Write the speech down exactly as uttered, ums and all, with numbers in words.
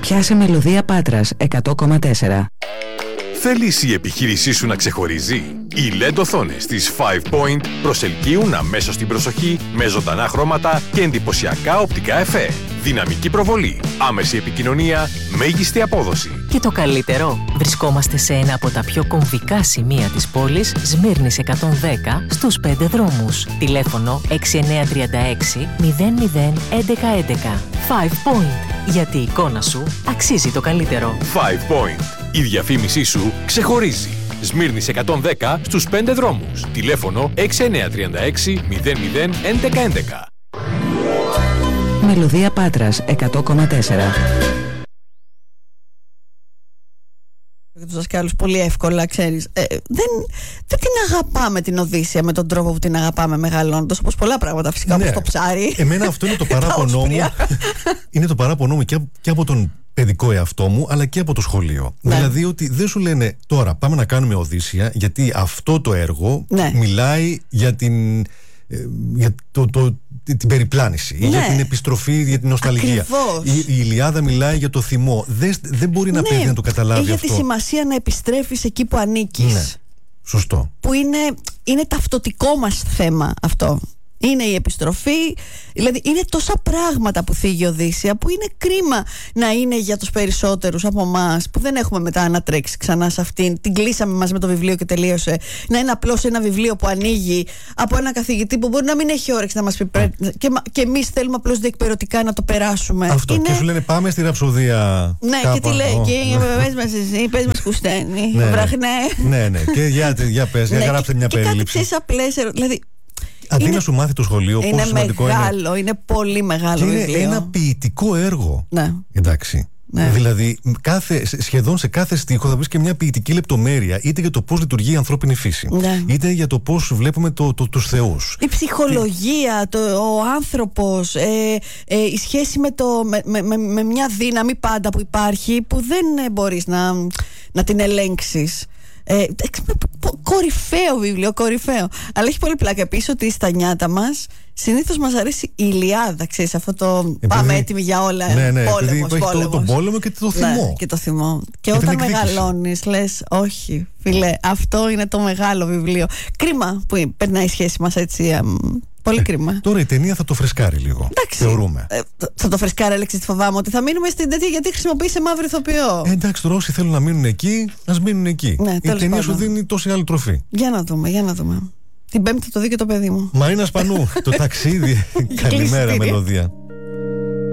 Πιάσε Μελωδία Πάτρας εκατό κόμμα τέσσερα. Θέλεις η επιχείρησή σου να ξεχωρίζει? Οι ελ ι ντι οθόνες της Five Point προσελκύουν αμέσως την προσοχή με ζωντανά χρώματα και εντυπωσιακά οπτικά εφέ. Δυναμική προβολή, άμεση επικοινωνία, μέγιστη απόδοση. Και το καλύτερο, βρισκόμαστε σε ένα από τα πιο κομβικά σημεία της πόλης, Σμύρνης εκατόν δέκα, στους πέντε δρόμους. Τηλέφωνο έξι εννιά τρία έξι μηδέν μηδέν έντεκα έντεκα. Five Point. Γιατί η εικόνα σου αξίζει το καλύτερο. Five Point. Η διαφήμισή σου ξεχωρίζει. Σμύρνης εκατόν δέκα στους πέντε δρόμους. Τηλέφωνο έξι εννιά τρία έξι μηδέν μηδέν έντεκα έντεκα. Μελωδία Πάτρας εκατό κόμμα τέσσερα. Για τους δασκάλους πολύ εύκολα, ξέρεις. Ε, δεν, δεν την αγαπάμε την Οδύσσεια με τον τρόπο που την αγαπάμε μεγαλώνοντας, όπως πολλά πράγματα φυσικά, ναι, όπως το ψάρι. Εμένα αυτό είναι το παράπονό μου. Είναι το παράπονό μου και, και από τον παιδικό εαυτό μου, αλλά και από το σχολείο. Ναι. Δηλαδή ότι δεν σου λένε τώρα πάμε να κάνουμε Οδύσσεια, γιατί αυτό το έργο, ναι, μιλάει για την, για το, το, την περιπλάνηση, ναι, για την επιστροφή, για την νοσταλγία. Η, η Ηλιάδα μιλάει για το θυμό. Δεν, δεν μπορεί ένα, ναι, παιδί να το καταλάβει αυτό. Έχει τη σημασία να επιστρέφεις εκεί που ανήκεις. Ναι. Σωστό. Που είναι, είναι ταυτοτικό μας θέμα αυτό. Είναι η επιστροφή, δηλαδή είναι τόσα πράγματα που θίγει η Οδύσσεια, που είναι κρίμα να είναι για τους περισσότερους από εμάς που δεν έχουμε μετά να τρέξει ξανά σε αυτήν. Την κλείσαμε μας με το βιβλίο και τελείωσε. Να είναι απλώς ένα βιβλίο που ανοίγει από έναν καθηγητή που μπορεί να μην έχει όρεξη να μας πει. Πρέ... Και, και εμείς θέλουμε απλώς διεκπαιρωτικά να το περάσουμε. Αυτό. Είναι... Και σου λένε πάμε στη ραψοδία. Ναι, κάπα. Και τι λέει, oh. και πες μας εσύ, πες μας κουστένι. Βραχνέ. Ναι, ναι, και για, για πες, για γράψτε μια περίληψη. Και κάτι απλές ερωτήσεις. Αντί είναι, να σου μάθει το σχολείο, είναι πόσο σημαντικό μεγάλο, είναι. είναι πολύ μεγάλο. Και είναι βιβλίο. ένα ποιητικό έργο. Ναι. Εντάξει. Ναι. Δηλαδή, κάθε, σχεδόν σε κάθε στίχο θα βρεις και μια ποιητική λεπτομέρεια, είτε για το πώς λειτουργεί η ανθρώπινη φύση, ναι, είτε για το πώς βλέπουμε το, το, τους θεούς. Η ψυχολογία, το, ο άνθρωπος, ε, ε, η σχέση με, το, με, με, με, με μια δύναμη πάντα που υπάρχει, που δεν μπορείς να, να την ελέγξεις. Ε, κορυφαίο βιβλίο, κορυφαίο. Αλλά έχει πολύ πλάκα επίσης ότι στα νιάτα μας συνήθως μας αρέσει η Ηλιάδα, ξέρεις, αυτό το επειδή, πάμε έτοιμοι για όλα. Ναι, ναι, πόλεμος, επειδή πόλεμος. Το, τον πόλεμο και το θυμό. Ναι, και το θυμό. Και, και όταν μεγαλώνεις λες, όχι φίλε, αυτό είναι το μεγάλο βιβλίο. Κρίμα που περνάει η σχέση μας έτσι. Αμ, πολύ ε, κρίμα. Τώρα η ταινία θα το φρεσκάρει λίγο. Εντάξει, θεωρούμε. Ε, θα το φρεσκάρει, Αλέξη, τη φοβάμαι ότι θα μείνουμε στην τέτοια, γιατί χρησιμοποίησε μαύρο ηθοποιό. Ε, εντάξει, τώρα όσοι θέλουν να μείνουν εκεί, ας μείνουν εκεί. Ναι, η ταινία πάντων σου δίνει τόση άλλη τροφή. Για να δούμε, για να δούμε. Την Πέμπτη το δει και το παιδί μου. Μαρίνα Σπανού, το ταξίδι. Καλημέρα, Μελωδία.